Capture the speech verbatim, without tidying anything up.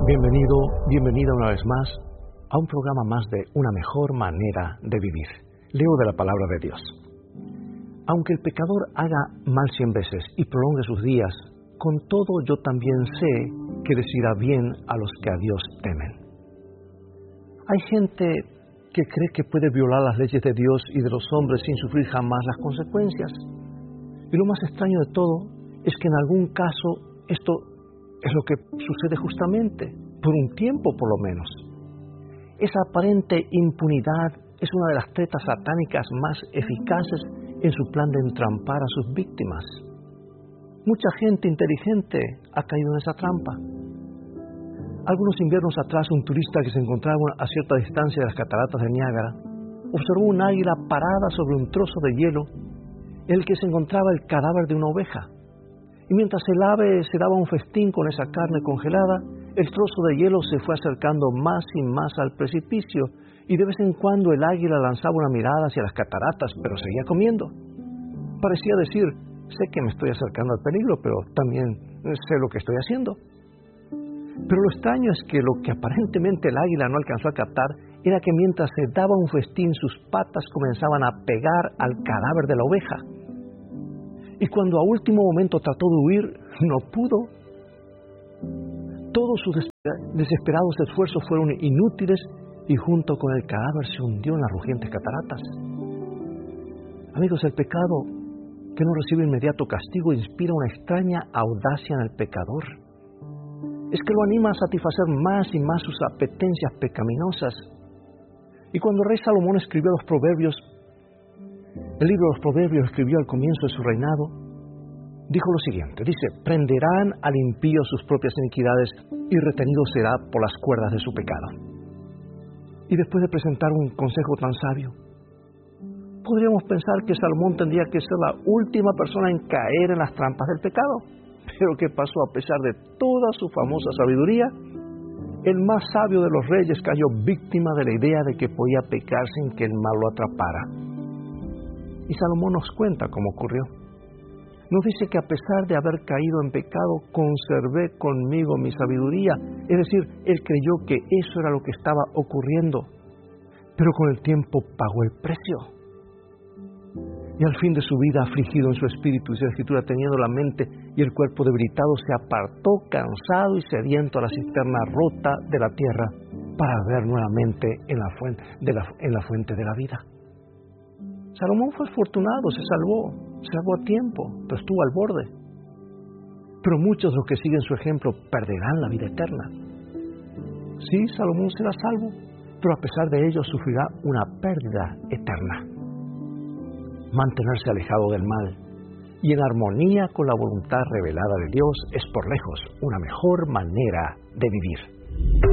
Bienvenido, bienvenida una vez más a un programa más de Una Mejor Manera de Vivir. Leo de la Palabra de Dios. Aunque el pecador haga mal cien veces y prolongue sus días, con todo yo también sé que les irá bien a los que a Dios temen. Hay gente que cree que puede violar las leyes de Dios y de los hombres sin sufrir jamás las consecuencias. Y lo más extraño de todo es que en algún caso esto es lo que sucede justamente, por un tiempo por lo menos. Esa aparente impunidad es una de las tretas satánicas más eficaces en su plan de entrampar a sus víctimas. Mucha gente inteligente ha caído en esa trampa. Algunos inviernos atrás, un turista que se encontraba a cierta distancia de las cataratas de Niágara observó un águila parada sobre un trozo de hielo en el que se encontraba el cadáver de una oveja. Y mientras el ave se daba un festín con esa carne congelada, el trozo de hielo se fue acercando más y más al precipicio, y de vez en cuando el águila lanzaba una mirada hacia las cataratas, pero seguía comiendo. Parecía decir, sé que me estoy acercando al peligro, pero también sé lo que estoy haciendo. Pero lo extraño es que lo que aparentemente el águila no alcanzó a captar era que mientras se daba un festín, sus patas comenzaban a pegar al cadáver de la oveja. Y cuando a último momento trató de huir, no pudo. Todos sus desesperados esfuerzos fueron inútiles y junto con el cadáver se hundió en las rugientes cataratas. Amigos, el pecado que no recibe inmediato castigo inspira una extraña audacia en el pecador. Es que lo anima a satisfacer más y más sus apetencias pecaminosas. Y cuando el rey Salomón escribió los Proverbios, el libro de los Proverbios escribió al comienzo de su reinado, dijo lo siguiente, dice, prenderán al impío sus propias iniquidades y retenido será por las cuerdas de su pecado. Y después de presentar un consejo tan sabio, podríamos pensar que Salomón tendría que ser la última persona en caer en las trampas del pecado. Pero ¿qué pasó? A pesar de toda su famosa sabiduría, el más sabio de los reyes cayó víctima de la idea de que podía pecar sin que el mal lo atrapara. Y Salomón nos cuenta cómo ocurrió. Nos dice que a pesar de haber caído en pecado, conservé conmigo mi sabiduría. Es decir, él creyó que eso era lo que estaba ocurriendo. Pero con el tiempo pagó el precio. Y al fin de su vida, afligido en su espíritu, dice la Escritura, teniendo la mente y el cuerpo debilitado, se apartó cansado y sediento a la cisterna rota de la tierra para beber nuevamente en la fuente de la, en la fuente de la vida. Salomón fue afortunado, se salvó, se salvó a tiempo, pero estuvo al borde. Pero muchos de los que siguen su ejemplo perderán la vida eterna. Sí, Salomón será salvo, pero a pesar de ello sufrirá una pérdida eterna. Mantenerse alejado del mal y en armonía con la voluntad revelada de Dios es por lejos una mejor manera de vivir.